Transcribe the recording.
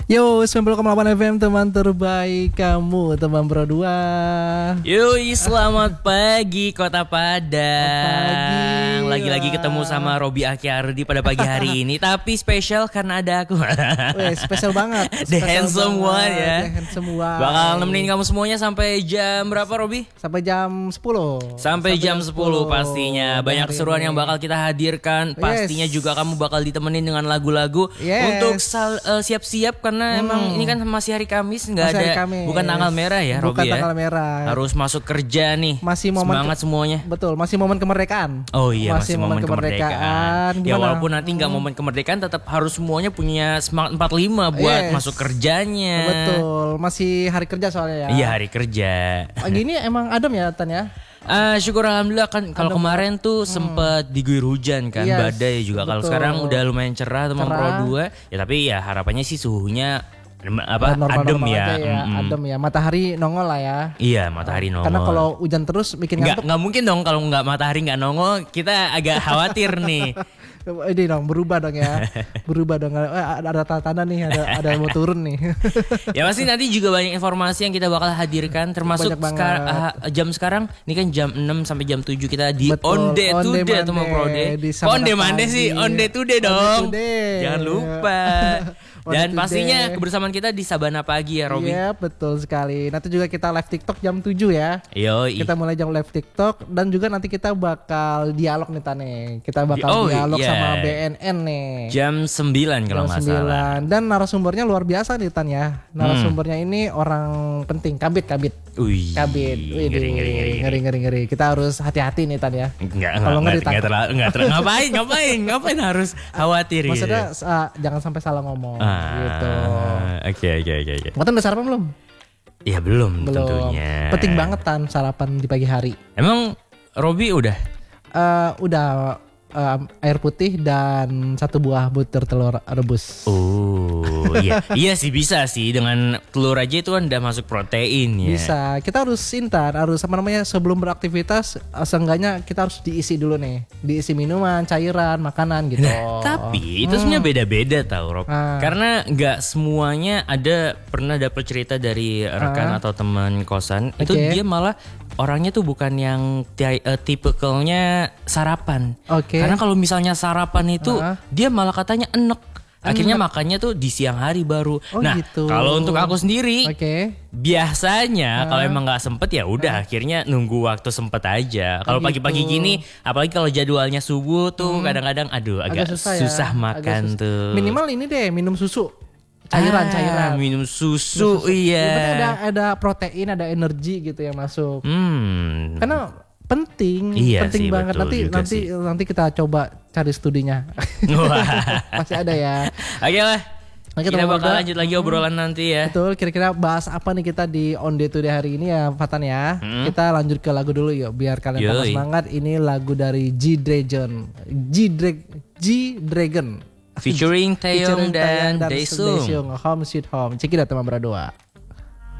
Yo, 90,8 FM teman terbaik kamu, teman Bro 2. Yoi, selamat pagi Kota Padang. Pagi. Lagi-lagi ketemu sama Robi Akyardi pada pagi hari ini. Tapi spesial karena ada aku. Weh, spesial banget. The handsome one ya. The handsome one. Bakal nemenin kamu semuanya sampai jam berapa, Robi? Sampai jam 10. Sampai jam 10 pastinya. Banyak keseruan yang bakal kita hadirkan. Pastinya juga kamu bakal ditemenin dengan lagu-lagu untuk siap-siap karena emang ini kan masih hari Kamis, nggak ada Kamis. Bukan tanggal merah ya, Robi ya. Bukan tanggal merah. Harus masuk kerja nih. Masih momen semangat semuanya. Betul, masih momen kemerdekaan. Oh iya, masih momen kemerdekaan. Ya walaupun nanti nggak momen kemerdekaan, tetap harus semuanya punya semangat 45 buat masuk kerjanya. Betul, masih hari kerja soalnya ya. Iya, hari kerja. Pagi ini emang adem ya, Tan ya? Syukur alhamdulillah kan. Kalau kemarin tuh sempet diguyur hujan kan, badai juga. Kalau sekarang udah lumayan cerah teman Pro 2. Ya tapi ya harapannya sih suhunya adem ya. Adem ya. Matahari nongol lah ya. Iya, matahari nongol. Karena kalau hujan terus bikin ngantuk. Nggak mungkin dong kalau nggak matahari nggak nongol, kita agak khawatir nih. Ini dong berubah dong ya. Berubah dong. Ada tanda-tanda nih, ada mau turun nih. Ya pasti nanti juga banyak informasi yang kita bakal hadirkan, termasuk jam sekarang. Ini kan jam 6 sampai jam 7 kita di On Day Today teman Prode. On Day Monday sih, On Day Today dong. Jangan lupa. Dan pastinya kebersamaan kita di Sabana Pagi ya, Robi. Iya, betul sekali. Nanti juga kita live TikTok jam 7 ya. Yoi. Kita mulai jam live TikTok dan juga nanti kita bakal dialog nih Tane. Kita bakal dialog sama BNN nih. Jam 9 kalau nggak salah. Dan narasumbernya luar biasa nih Tan ya. Narasumbernya ini orang penting, Kabit. Kabit. Ngeri. Kita harus hati-hati nih Tan ya. Kalau nggak terlalu ngapain harus khawatir. Maksudnya jangan sampai salah ngomong. Gitu. Oke. Matan udah sarapan belum? Ya belum tentunya. Penting banget Tan sarapan di pagi hari. Emang Robi udah? Udah. Air putih dan 1 buah butir telur rebus. Oh iya sih, bisa sih, dengan telur aja itu kan udah masuk protein ya. Bisa. Kita harus harus sebelum beraktivitas seenggaknya kita harus diisi dulu nih, diisi minuman, cairan, makanan gitu. Nah, tapi itu sebenarnya beda-beda tau Rob. Karena nggak semuanya pernah dapet cerita dari rekan atau teman kosan itu dia malah orangnya tuh bukan yang tipikalnya sarapan. Karena kalau misalnya sarapan itu dia malah katanya enek. Akhirnya makannya tuh di siang hari baru. Gitu. Kalau untuk aku sendiri, biasanya kalau emang nggak sempet ya udah akhirnya nunggu waktu sempet aja. Kalau pagi-pagi gini, apalagi kalau jadwalnya subuh tuh kadang-kadang agak susah makan tuh. Minimal ini deh, minum susu. Cairan. Minum susu. Iya. Ada protein, ada energi gitu yang masuk. Karena penting sih, banget. Nanti kita coba cari studinya. Masih ada ya. Oke lah. Kita bakal lanjut lagi obrolan nanti ya. Betul, kira-kira bahas apa nih kita di On Day Today hari ini ya, Fatan ya. Kita lanjut ke lagu dulu yuk, biar kalian tambah semangat. Ini lagu dari G-Dragon. Featuring Taeyong dan Daesung. Home Sweet Home. Cek it out teman berdua.